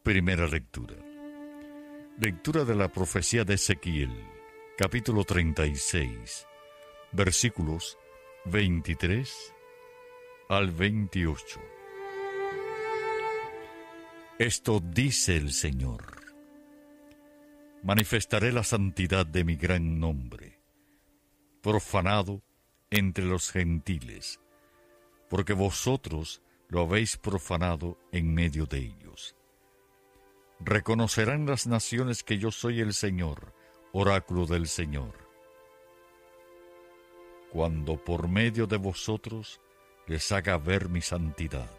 Primera lectura. Lectura de la profecía de Ezequiel, capítulo 36, versículos 23 al 28. Esto dice el Señor: manifestaré la santidad de mi gran nombre, profanado entre los gentiles, porque vosotros lo habéis profanado en medio de ellos. Reconocerán las naciones que yo soy el Señor, oráculo del Señor, cuando por medio de vosotros les haga ver mi santidad.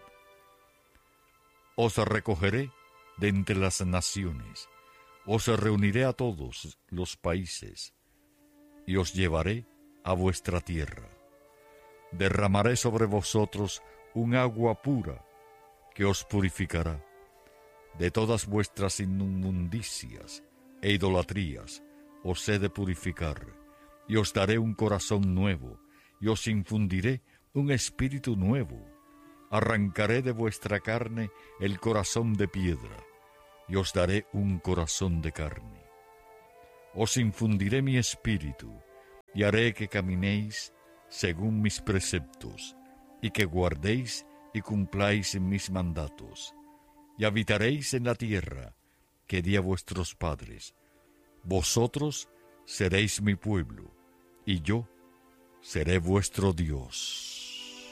Os recogeré de entre las naciones, os reuniré a todos los países, y os llevaré a vuestra tierra. Derramaré sobre vosotros un agua pura que os purificará de todas vuestras inmundicias e idolatrías. Os he de purificar, y os daré un corazón nuevo, y os infundiré un espíritu nuevo. Arrancaré de vuestra carne el corazón de piedra, y os daré un corazón de carne. Os infundiré mi espíritu, y haré que caminéis según mis preceptos, y que guardéis y cumpláis mis mandatos. Y habitaréis en la tierra que di a vuestros padres. Vosotros seréis mi pueblo, y yo seré vuestro Dios.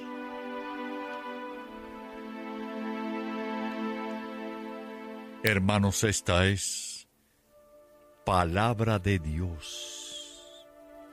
Hermanos, esta es palabra de Dios.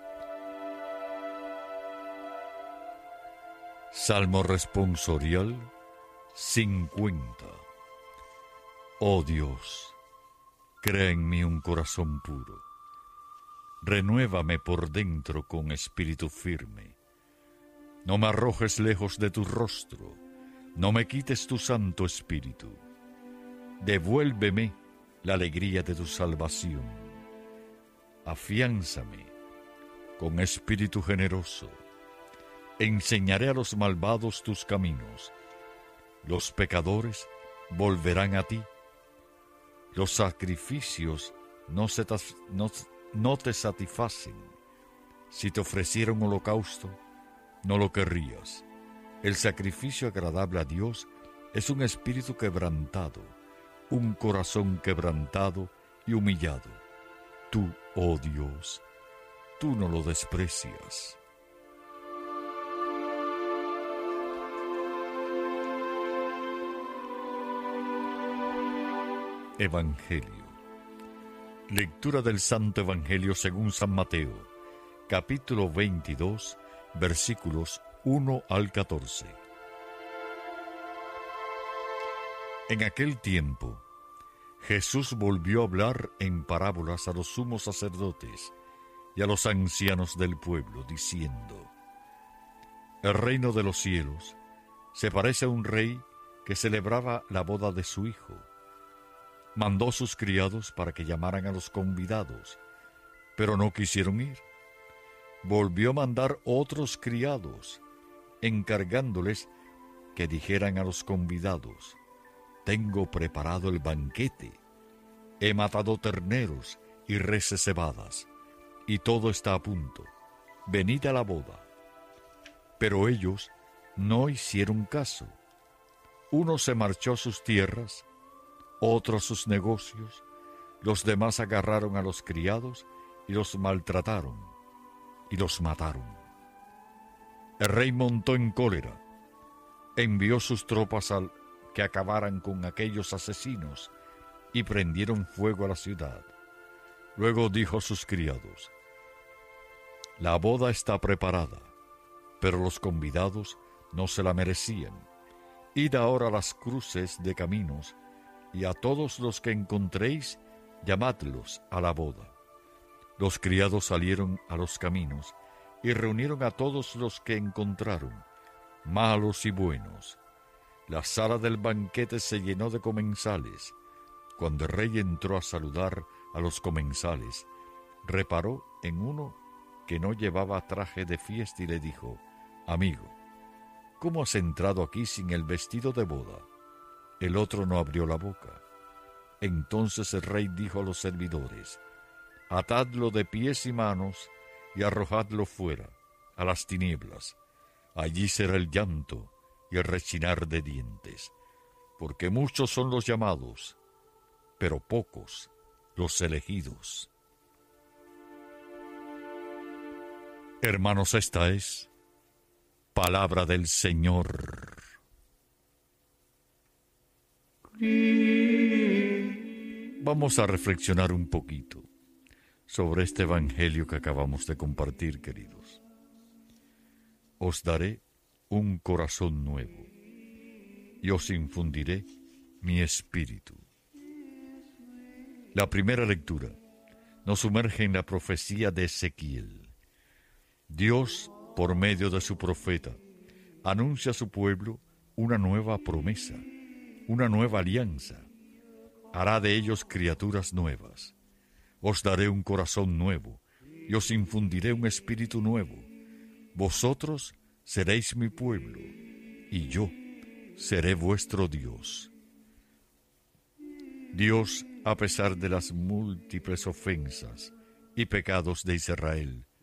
Salmo responsorial 50. Oh Dios, crea en mí un corazón puro. Renuévame por dentro con espíritu firme. No me arrojes lejos de tu rostro, no me quites tu santo espíritu. Devuélveme la alegría de tu salvación. Afiánzame con espíritu generoso. Enseñaré a los malvados tus caminos. Los pecadores volverán a ti. Los sacrificios no te satisfacen. Si te ofreciera un holocausto, no lo querrías. El sacrificio agradable a Dios es un espíritu quebrantado, un corazón quebrantado y humillado. Tú, oh Dios, tú no lo desprecias. Evangelio. Lectura del Santo Evangelio según San Mateo, capítulo 22, versículos 1 al 14. En aquel tiempo, Jesús volvió a hablar en parábolas a los sumos sacerdotes y a los ancianos del pueblo, diciendo: el reino de los cielos se parece a un rey que celebraba la boda de su hijo. Mandó sus criados para que llamaran a los convidados, pero no quisieron ir. Volvió a mandar otros criados, encargándoles que dijeran a los convidados: tengo preparado el banquete, he matado terneros y reses cebadas, y todo está a punto. Venid a la boda. Pero ellos no hicieron caso. Uno se marchó a sus tierras, otro a sus negocios, los demás agarraron a los criados y los maltrataron y los mataron. El rey montó en cólera, envió sus tropas que acabaran con aquellos asesinos y prendieron fuego a la ciudad. Luego dijo a sus criados: la boda está preparada, pero los convidados no se la merecían. Id ahora a las cruces de caminos, y a todos los que encontréis, llamadlos a la boda. Los criados salieron a los caminos y reunieron a todos los que encontraron, malos y buenos. La sala del banquete se llenó de comensales. Cuando el rey entró a saludar a los comensales, reparó en uno que no llevaba traje de fiesta y le dijo: amigo, ¿cómo has entrado aquí sin el vestido de boda? El otro no abrió la boca. Entonces el rey dijo a los servidores: atadlo de pies y manos y arrojadlo fuera, a las tinieblas. Allí será el llanto y el rechinar de dientes, porque muchos son los llamados, pero pocos los elegidos. Hermanos, esta es palabra del Señor. Vamos a reflexionar un poquito sobre este evangelio que acabamos de compartir, queridos. Os daré un corazón nuevo y os infundiré mi espíritu. La primera lectura nos sumerge en la profecía de Ezequiel. Dios, por medio de su profeta, anuncia a su pueblo una nueva promesa, una nueva alianza. Hará de ellos criaturas nuevas. Os daré un corazón nuevo y os infundiré un espíritu nuevo. Vosotros seréis mi pueblo y yo seré vuestro Dios. Dios, a pesar de las múltiples ofensas y pecados de Israel,